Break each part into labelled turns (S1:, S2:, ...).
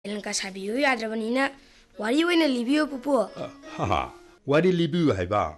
S1: Elanka sabiyo yadrabanina wari wena libiyo pupu.
S2: Ha wari libiyo haiba.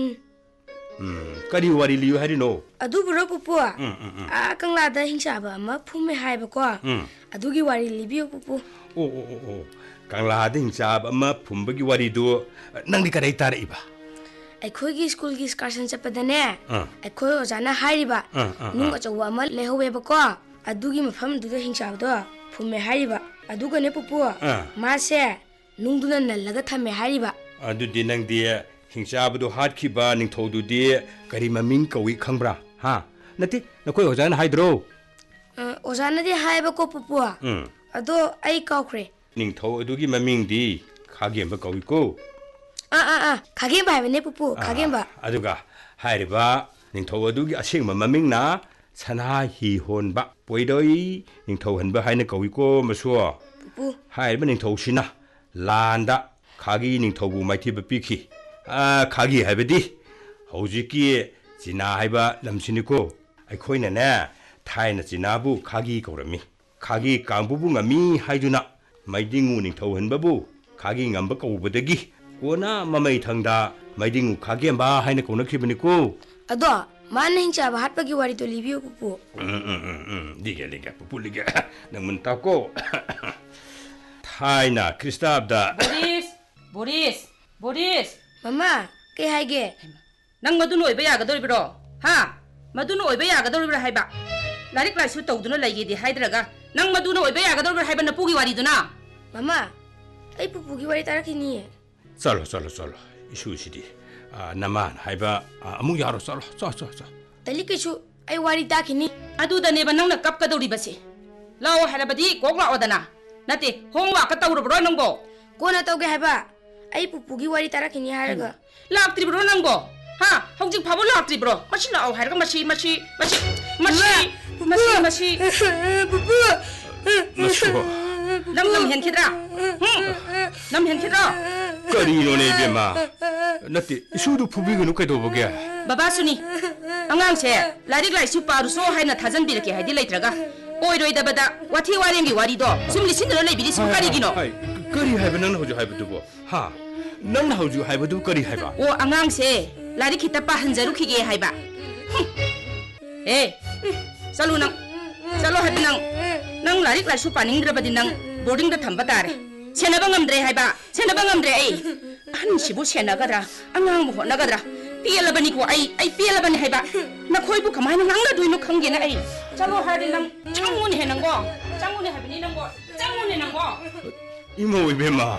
S2: Kari wari libiyo hari no.
S1: Adu buro pupu. Kanglada hingsaba ama pume haiba ko. Adugi wari libiyo pupu.
S2: Kanglada hingsaba ama pumbagi wari do nangdi kadai tara iba.
S1: Aikoigi school gi excursion chapadane. Aikoi ojana hariba. Nung achawa ama lehowe ko. Adugi mafam duda hingsaba do pume hariba. Aduga ne pupu. Mase nungduna nalaga thame hariba.
S2: Adudi nangdi hingsaba do hatkiba ningthodu di kari maming kawi khangbra. Ha nati nakoi ojana haidro.
S1: Ojana di haiba ko pupu. Ado ai kaukre.
S2: Ningtho adugi maming di khagemba kawi ko.
S1: Kagemba haibane pupu. Kagemba.
S2: Aduga hairiba ningtho adugi asengma maming na sana hi honba poidoi ningtho hanba haina kawi ko maso.
S1: Pupu.
S2: Hairiba ningtho sina landa khagi ningtho bu maithiba pikhi. Khagi haibadi hojiki jina haiba lamsini ko aikhoina na thaina jinabu khagi kaurami. Khagi kangbu bu ngami haiduna maidingu ningtho hanba bu khagi ngamba kaubadagi kona mamai thangda maidingu khagemba haina kauna khibani ko.
S1: Ado mana hingsaba hatpagi wari to libiyo pupu.
S2: Liga pupu liga nang munta ko. Thaina Kristabda
S3: Boris
S1: Mama ke haige
S3: nang madunu oiba yagadoribro ha madunu oiba yagadoribro haiba larik laisu tawduna laigedi haidraga nang madunu oiba yagadoribro haiba napugi wariduna
S1: Mama ai pupugi wari tarakini
S2: Chalo isu sidi naman haiba amu yaro chalo
S1: Tali kisu ai wari takini
S3: aduda neba nangna kapkadoribase lawo harabadi kokla odana nate hongwa ka tawrobro nangbo
S1: kona tawge haiba ai pupugi wari tarakini haraga
S3: laktribro nangbo ha hojik phabo laktribro machi lawo haraga machi
S1: pupu
S2: maso
S3: nam hen khidra
S2: kari no ne bema nati isudu phubigunu kaido boge
S3: baba suni angang se larik lai su paru so haina thajan birake haidi leitraga oiroi dabada wathi warengi wari do sumli sindro lei biri sum kari gino
S2: kari haiba nang hoju haiba dubo ha nang hoju haiba du kari haiba
S3: o angang se larik kita pa hanjaru khige haiba salu habi nang larik lai su paning drabadi nang boarding da thamba tare senaba ngamdre ai an sibu senagadra angang mo nagadra pielabani ko ai pielabani haiba na khoi bu kamai nang na duino khange na ai chalo hari nang changuni he nanggo changuni habini nanggo
S2: imo ibema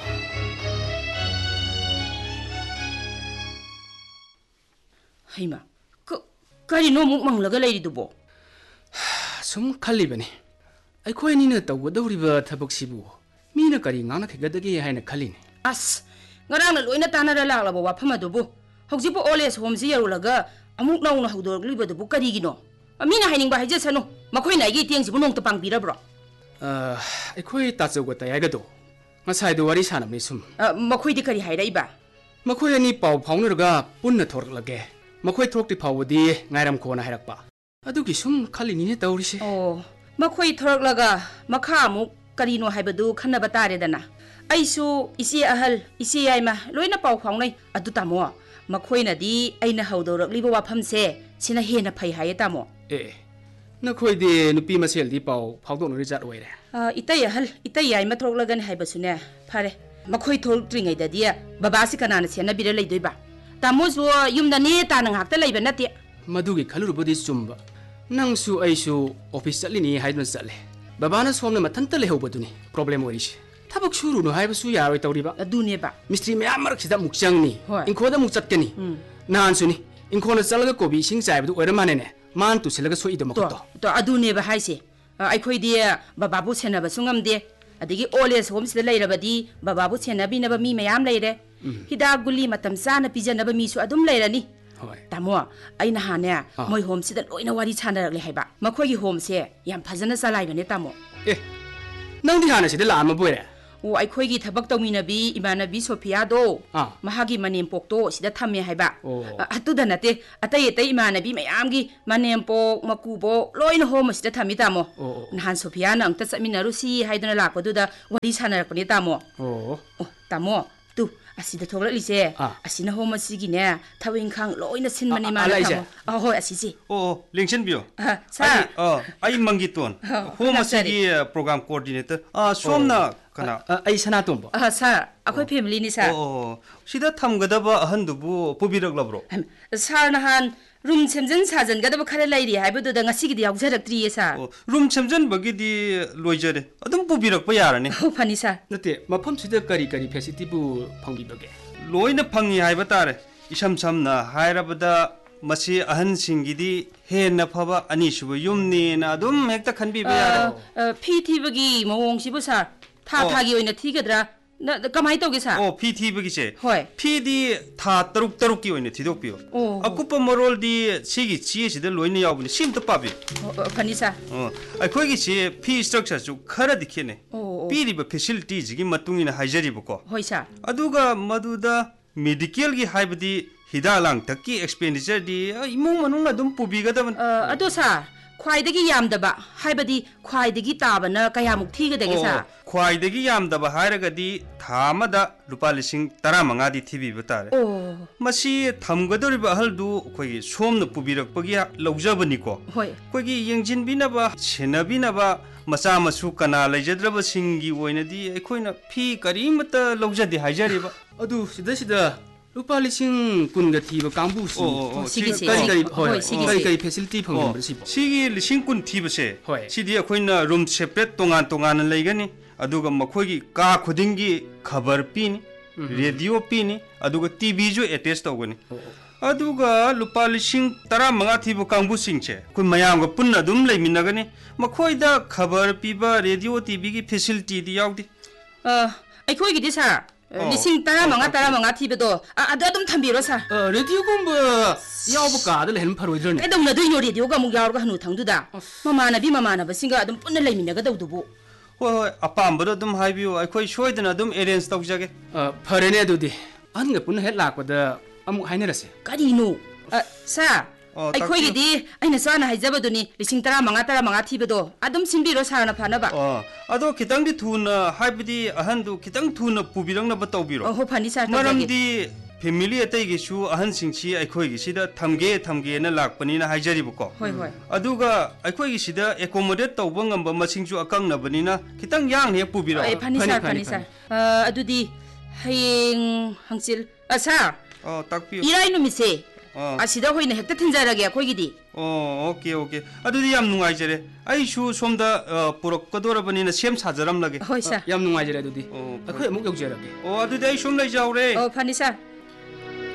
S3: haima kari no muk manglaga leiri dubo
S4: sum khalibani aikhoi ni na tawdoriba thabak sibu mina kari ngana khigadagi haina khalini
S3: as ngarang na loina tanara laklabo wafam adubu haujibu oles homsi yarulaga amuk nauna hawdorgliba dubu karigino mina hainingba haijasanu makhoi na gi tiengsibu nongta pangbirabro
S4: aikhoi tachauga tayagado ngasai do wari sanamni sum
S3: makhoi di kari hairaiba
S4: makhoi ani pau phaunarga punna thoraklage makhoi thokti phawdi ngairam khona hairakpa adugi sum khalini ne tawrise
S3: makhoi thoraklaga makha amuk karino haibadu khanaba taredana aisu isi ahal isi yaima loina pau phaunai adu tamo makhoina di aina hawdorliba wafamse sina hena phai haye tamo
S4: nakhoi de nupi masel di pau phawdon ri jat oire
S3: itai yaima throklagan haibasune phare makhoi thortringai da dia babasi kanana sena bira leidoiba tamo zo yumda ne tanang hakta leiba nate
S4: madugi khalurubodi chumba nangsu aisu office chalini haidun challe babana somna mathanta lehobaduni problem orise tabak shuru no haibasu yaroi tawriba
S3: adune ba
S4: mistri me amar sida mukchangni inkhoda mukchatkani nan suni inkhona chalaga kobi sing chaibdu oira manene man tu silaga soido makoto
S3: to adune ba haise aikhoi di bababu senaba sungamde adigi oles home sida leirabadi bababu senabi naba mi mayam leire hida guli matam sana pijanaba mi su adum leirani tamo aina hane moi home sida loina wari chanarakle haiba makhoi gi home se yam phajana chalai bane tamo
S4: nangdi hana sida lama boire
S3: ꯑꯣ ꯑꯩꯈꯣꯏꯒꯤ ꯊꯕꯛ ꯇꯧꯃꯤꯟꯅꯕꯤ ꯏꯃꯥꯟꯅꯕꯤ ꯁꯣꯐꯤꯌꯥꯗꯣ
S4: ꯑꯥ.
S3: ꯃꯍꯥꯛꯀꯤ ꯃꯅꯦꯝꯄꯣꯛꯇꯣ ꯁꯤꯗ ꯊꯝꯃꯦ ꯍꯥꯏꯕ
S4: ꯑꯣ.
S3: ꯑꯗꯨꯗ ꯅꯠꯇꯦ ꯑꯇꯩ ꯑꯇꯩ ꯏꯃꯥꯟꯅꯕꯤ ꯃꯌꯥꯝꯒꯤ ꯃꯅꯦꯝꯄꯣꯛ ꯃꯀꯨꯕꯣꯛ ꯂꯣꯏꯅ ꯍꯣꯝ ꯑꯁꯤꯗ ꯊꯝꯃꯤ ꯇꯥꯃꯣ
S4: ꯑꯣ.
S3: ꯅꯍꯥꯟ ꯁꯣꯐꯤꯌꯥꯅ ꯑꯝꯇ ꯆꯠꯃꯤꯟꯅꯔꯨꯁꯤ ꯍꯥꯏꯗꯨꯅ ꯂꯥꯛꯄꯗꯨꯗ ꯋꯥꯔꯤ ꯁꯥꯟꯅꯔꯛꯄꯅꯦ ꯇꯥꯃꯣ
S4: ꯑꯣ.
S3: ꯑꯣ ꯇꯥꯃꯣ ꯇꯨ ꯑꯁꯤꯗ ꯊꯣꯛꯂꯛꯂꯤꯁꯦ
S4: ꯑꯥ.
S3: ꯑꯁꯤꯅ ꯍꯣꯝ ꯑꯁꯤꯒꯤꯅꯦ ꯊꯕꯛ ꯏꯪꯈꯥꯡ ꯂꯣꯏꯅ ꯁꯤꯟꯕꯅꯦ
S4: ꯑꯥ,
S3: ꯃꯥꯅ
S4: ꯂꯩꯁꯦ?
S3: ꯇꯥꯃꯣ ꯍꯣꯏ ꯑꯁꯤꯁꯦ
S5: ꯑꯣ ꯂꯦꯡꯁꯤꯟꯕꯤꯌꯣ
S3: ꯁꯥꯔ
S5: ꯑꯩ ꯃꯪꯒꯤꯇꯣꯟ ꯍꯣꯝ ꯑꯁꯤꯒꯤ ꯄ꯭ꯔꯣꯒ꯭ꯔꯥꯝ ꯀꯣꯑꯣꯔꯗꯤꯅꯦꯇꯔ ꯁꯣꯝꯅ ꯀꯅꯥ
S4: ꯑꯩ ꯁꯅꯥꯇꯣꯝꯕ
S3: ꯁꯥꯔ ꯑꯩꯈꯣꯏ ꯐꯦꯃꯤꯂꯤꯅꯤ ꯁꯥꯔ
S5: ꯑꯣ ꯁꯤꯗ ꯊꯝꯒꯗꯕ ꯑꯍꯟꯗꯨꯕꯨ ꯄꯨꯕꯤꯔꯛꯂꯕ꯭ꯔꯣ
S3: ꯁꯥꯔ ꯅꯍꯥꯟ ꯔꯨꯝ ꯁꯦꯝꯖꯤꯟ ꯁꯥꯖꯤꯟꯒꯗꯕ ꯈꯔ ꯂꯩꯔꯤ ꯍꯥꯏꯕꯗꯨꯗ ꯉꯁꯤꯒꯤꯗꯤ ꯌꯥꯎꯖꯔꯛꯇ꯭ꯔꯤꯌꯦ ꯁꯥꯔ
S5: ꯑꯣ ꯔꯨꯝ ꯁꯦꯝꯖꯤꯟꯕꯒꯤꯗꯤ ꯂꯣꯏꯖꯔꯦ ꯑꯗꯨꯝ ꯄꯨꯕꯤꯔꯛꯄ ꯌꯥꯔꯅꯤ
S3: ꯑꯣ ꯐꯅꯤ ꯁꯥꯔ
S4: ꯅꯠꯇꯦ ꯃꯐꯝꯁꯤꯗ ꯀꯔꯤ ꯀꯔꯤ ꯐꯦꯁꯤलिꯇꯤꯕꯨ ꯐꯪꯕꯤꯕꯒꯦ
S5: ꯂꯣꯏꯅ ꯐꯪꯉꯤ ꯍꯥꯏꯕ ꯇꯥꯔꯦ ꯏꯁꯝ ꯁꯝꯅ ꯍꯥꯏꯔꯕꯗ ꯃꯁꯤ ꯑꯍꯟꯁꯤꯡꯒꯤꯗꯤ ꯍꯦꯟꯅ ꯐꯕ ꯑꯅꯤꯁꯨꯕ ꯌꯨꯝꯅꯦꯅ ꯑꯗꯨꯝ ꯍꯦꯛꯇ ꯈꯟꯕꯤꯕ ꯌꯥꯔꯦ
S3: ꯐꯤ ꯊꯤꯕꯒꯤ ꯃꯑꯣꯡꯁꯤꯕꯨ ꯁꯥꯔ ꯊꯥ
S5: ꯑꯣ.
S3: ꯊꯥꯒꯤ ꯑꯣꯏꯅ ꯊꯤꯒꯗ꯭ꯔꯥ ꯀꯃꯥꯏꯅ ꯇꯧꯒꯦ ꯁꯥꯔ
S5: ꯑꯣ ꯐꯤ ꯊꯤꯕꯒꯤꯁꯦ
S3: ꯍꯣꯏ.
S5: ꯐꯤꯗꯤ ꯊꯥ ꯇꯔꯨꯛꯀꯤ ꯑꯣꯏꯅ ꯊꯤꯗꯣꯛꯄꯤꯌꯣ
S3: ꯑꯣ.
S5: ꯑꯀꯨꯞꯄ ꯃꯔꯣꯜꯗꯤ ꯁꯤꯒꯤ ꯆꯦꯁꯤꯗ ꯂꯣꯏꯅ ꯌꯥꯎꯕꯅꯤ ꯁꯤ ꯑꯝꯇ ꯄꯥꯕꯤꯌꯨ
S3: ꯐꯅꯤ ꯁꯥꯔ
S5: ꯑꯩꯈꯣꯏꯒꯤꯁꯤ ꯐꯤ ꯁ꯭ꯇ꯭ꯔꯛꯆꯔꯁꯨ ꯈꯔꯗꯤ ꯈꯦꯠꯅꯩ
S3: ꯑꯣ.
S5: ꯄꯤꯔꯤꯕ ꯐꯦꯁꯤꯂꯤꯇꯤꯁꯤꯒꯤ ꯃꯇꯨꯡ ꯏꯟꯅ ꯍꯥꯏꯖꯔꯤꯕꯀꯣ
S3: ꯍꯣꯏ ꯁꯥꯔ
S5: ꯑꯗꯨꯒ ꯃꯗꯨꯗ ꯃꯦꯗꯤꯀꯦꯜꯒꯤ ꯍꯥꯏꯕꯗꯤ ꯍꯤꯗꯥꯛ ꯂꯥꯡꯊꯛꯀꯤ ꯑꯦꯛꯁꯄꯦꯟꯗꯤꯆꯔꯗꯤ ꯏꯃꯨꯡ ꯃꯅꯨꯡ ꯑꯗꯨꯝ ꯄꯨꯕꯤꯒꯗꯕꯅꯤ
S3: ꯑꯗꯣ ꯁꯥꯔ ꯈ꯭ꯋꯥꯏꯗꯒꯤ ꯌꯥꯝꯗꯕ ꯍꯥꯏꯕꯗꯤ ꯈ꯭ꯋꯥꯏꯗꯒꯤ ꯇꯥꯕꯅ ꯀꯌꯥꯃꯨꯛ ꯊꯤꯒꯗꯒꯦ ꯁꯥꯔ
S5: ꯈ꯭ꯋꯥꯏꯗꯒꯤ ꯌꯥꯝꯗꯕ ꯍꯥꯏꯔꯒꯗꯤ ꯊꯥ ꯑꯃꯗ ꯂꯨꯄꯥ 15,000ꯗꯤ ꯊꯤꯕꯤꯕ ꯇꯥꯔꯦ
S3: ꯑꯣ.
S5: ꯃꯁꯤ ꯊꯝꯒꯗꯧꯔꯤꯕ ꯑꯍꯜꯗꯨ ꯑꯩꯈꯣꯏꯒꯤ ꯁꯣꯝꯅ ꯄꯨꯕꯤꯔꯛꯄꯒꯤ ꯂꯧꯖꯕꯅꯤꯀꯣ
S3: ꯍꯣꯏ.
S5: ꯑꯩꯈꯣꯏꯒꯤ ꯌꯦꯡꯁꯤꯟꯕꯤꯅꯕ ꯁꯦꯟꯅꯕꯤꯅꯕ ꯃꯆꯥ ꯃꯁꯨ ꯀꯅꯥ ꯂꯩꯖꯗ꯭ꯔꯕꯁꯤꯡꯒꯤ ꯑꯣꯏꯅꯗꯤ ꯑꯩꯈꯣꯏꯅ ꯐꯤꯀꯔꯤꯃꯠꯇ ꯂꯧꯖꯗꯦ ꯍꯥꯏꯖꯔꯤꯕ
S4: ꯑꯗꯨ ꯁꯤꯗ ꯂꯨꯄꯥ 10,000 ꯊꯤꯕ ꯀꯥꯡꯕꯨꯁꯤ
S3: ꯁꯤꯒꯤꯁꯦ.
S4: ꯀꯔꯤ ꯀꯔꯤ
S3: ꯍꯣꯏ,
S4: ꯍꯣꯏ
S3: ꯁꯤꯒꯤꯁꯦ.
S4: ꯀꯔꯤ ꯀꯔꯤ ꯐꯦꯁꯤलिꯇꯤ ꯐꯪꯕꯤꯕ꯭ꯔꯥ ꯁꯤꯕꯣ
S5: ꯁꯤꯒꯤ 10,000 ꯊꯤꯕꯁꯦ
S4: ꯍꯣꯏ.
S5: ꯁꯤꯗꯤ ꯑꯩꯈꯣꯏꯅ ꯔꯨꯝ ꯁꯦꯄꯔꯦꯠ ꯇꯣꯉꯥꯟꯅ ꯂꯩꯒꯅꯤ ꯑꯗꯨꯒ ꯃꯈꯣꯏꯒꯤ ꯀꯥ ꯈꯨꯗꯤꯡꯒꯤ ꯈꯕꯔ ꯄꯤꯅꯤ ꯔꯦꯗꯤꯑꯣ ꯄꯤꯅꯤ ꯑꯗꯨꯒ ꯇꯤꯚꯤꯁꯨ ꯑꯦꯇꯦꯆ ꯇꯧꯒꯅꯤ ꯑꯗꯨꯒ ꯂꯨꯄꯥ 15,000 ꯊꯤꯕ ꯀꯥꯡꯕꯨꯁꯤꯡꯁꯦ ꯑꯩꯈꯣꯏ ꯃꯌꯥꯝꯒ ꯄꯨꯟꯅ ꯑꯗꯨꯝ ꯂꯩꯃꯤꯟꯅꯒꯅꯤ ꯃꯈꯣꯏꯗ ꯈꯕꯔ ꯄꯤꯕ ꯔꯦꯗꯤꯑꯣ ꯇꯤꯚꯤꯒꯤ ꯐꯦꯁꯤलिꯇꯤꯗꯤ ꯌꯥꯎꯗꯦ
S3: ꯑꯩꯈꯣꯏꯒꯤꯗꯤ ꯁꯥꯔ 15,000 ꯊꯤꯕꯗꯣ ꯑꯗ ꯑꯗꯨꯝ ꯊꯝꯕꯤꯔꯣ ꯁꯥꯔ
S4: ꯔꯦꯗꯤꯑꯣꯒꯨꯝꯕ ꯌꯥꯎꯕ ꯀꯥꯗ ꯂꯩꯍꯟ ꯐꯔꯣꯏꯗ꯭ꯔꯅꯦ
S3: ꯀꯩꯗꯧꯅꯗꯣꯏꯅꯣ ꯔꯦꯗꯤꯑꯣꯒ ꯑꯃꯨꯛ ꯌꯥꯎꯔꯒ ꯍꯅꯨꯊꯪꯗꯨꯗ ꯃꯃꯥꯟꯅꯕꯁꯤꯡꯒ ꯑꯗꯨꯝ ꯄꯨꯟꯅ ꯂꯩꯃꯤꯟꯅꯒꯗꯧꯗꯨꯕꯨ
S5: ꯍꯣꯏ ꯑꯄꯥꯝꯕꯗꯣ ꯑꯗꯨꯝ ꯍꯥꯏꯕꯤꯌꯨ ꯑꯩꯈꯣꯏ ꯁꯣꯏꯗꯅ ꯑꯗꯨꯝ ꯑꯦꯔꯦꯟꯖ ꯇꯧꯖꯒꯦ
S4: ꯐꯔꯦꯅꯦ ꯑꯗꯨꯗꯤ ꯑꯍꯟꯒ ꯄꯨꯟꯅ ꯍꯦꯛ ꯂꯥꯛꯄꯗ ꯑꯃꯨꯛ ꯍꯥꯏꯅꯔꯁꯦ
S3: ꯀꯔꯤꯅꯣ ꯁꯥꯔ
S5: ꯇꯥꯛꯄꯤꯌꯨ.
S3: ꯑꯩꯈꯣꯏꯒꯤꯗꯤ ꯑꯩꯅ ꯆꯥꯅ ꯍꯥꯏꯖꯕꯗꯨꯅꯤ 15,000 ꯊꯤꯕꯗꯣ ꯑꯗꯨꯝ ꯁꯤꯟꯕꯤꯔꯣ ꯁꯥꯔꯅ ꯐꯅꯕ
S5: ꯑꯗꯣ ꯈꯤꯇꯪꯗꯤ ꯊꯨꯅ ꯍꯥꯏꯕꯗꯤ ꯑꯍꯟꯗꯨ ꯈꯤꯇꯪ ꯊꯨꯅ ꯄꯨꯕꯤꯔꯛꯅꯕ ꯇꯧꯕꯤꯔꯣ
S3: ꯍꯣ ꯐꯅꯤ ꯁꯥꯔ
S5: ꯃꯔꯝꯗꯤ ꯐꯦꯃꯤꯂꯤ ꯑꯇꯩꯒꯤꯁꯨ ꯑꯍꯟꯁꯤꯡꯁꯤ ꯑꯩꯈꯣꯏꯒꯤꯁꯤꯗ ꯊꯝꯒꯦꯅ ꯂꯥꯛꯄꯅꯤꯅ ꯍꯥꯏꯖꯔꯤꯕꯀꯣ
S3: ꯍꯣꯏ
S5: ꯑꯗꯨꯒ ꯑꯩꯈꯣꯏꯒꯤꯁꯤꯗ ꯑꯦꯀꯣꯃꯣꯗꯦꯠ ꯇꯧꯕ ꯉꯝꯕ ꯃꯁꯤꯡꯁꯨ ꯑꯀꯛꯅꯕꯅꯤꯅ ꯈꯤꯇꯪ ꯌꯥꯡꯅ ꯍꯦꯛ ꯄꯨꯕꯤꯔꯛꯑꯣ
S3: ꯐꯅꯤ ꯁꯥꯔ ꯑꯗꯨꯗꯤ ꯍꯌꯦꯡ ꯍꯪꯆꯤꯜ ꯁꯥꯔ
S5: ꯇꯥꯛꯄꯤꯌꯨ
S3: ꯏꯔꯥꯏ ꯅꯨꯃꯤꯠꯁꯦ ꯑꯁꯤꯗ ꯑꯣꯏꯅ ꯍꯦꯛꯇ ꯊꯤꯟꯖꯔꯒꯦ ꯑꯩꯈꯣꯏꯒꯤꯗꯤ
S5: ꯑꯣꯀꯦ ꯑꯗꯨꯗꯤ ꯌꯥꯝ ꯅꯨꯡꯉꯥꯏꯖꯔꯦ ꯑꯩꯁꯨ ꯁꯣꯝꯗ ꯄꯨꯔꯛꯀꯗꯧꯔꯕꯅꯤꯅ ꯁꯦꯝ ꯁꯥꯖꯔꯝꯂꯒꯦ
S3: ꯍꯣꯏ ꯁꯥꯔ
S4: ꯌꯥꯝ ꯅꯨꯡꯉꯥꯏꯖꯔꯦ ꯑꯗꯨꯗꯤ ꯑꯩꯈꯣꯏ ꯑꯃꯨꯛ ꯌꯧꯖꯔꯒꯦ
S5: ꯑꯗꯨꯗꯤ ꯑꯩ ꯁꯨꯝ ꯂꯩꯖꯍꯧꯔꯦ
S3: ꯐꯅꯤ ꯁꯥꯔ